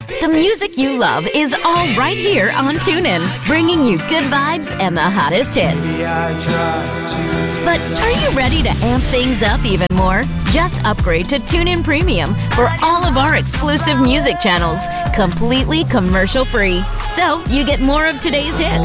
The music you love is all right here on TuneIn, bringing you good vibes and the hottest hits. But are you ready to amp things up even more? Just upgrade to TuneIn Premium for all of our exclusive music channels, completely commercial-free. So you get more of today's hits